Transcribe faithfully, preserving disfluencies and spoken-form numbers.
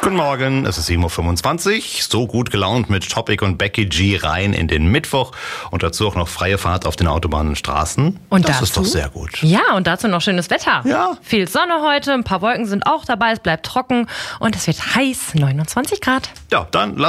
Guten Morgen, es ist sieben Uhr fünfundzwanzig. So gut gelaunt mit Topic und Becky G rein in den Mittwoch. Und dazu auch noch freie Fahrt auf den Autobahnen und Straßen. Und das dazu, ist doch sehr gut. Ja, und dazu noch schönes Wetter. Ja. Viel Sonne heute, ein paar Wolken sind auch dabei, es bleibt trocken und es wird heiß, neunundzwanzig Grad. Ja, dann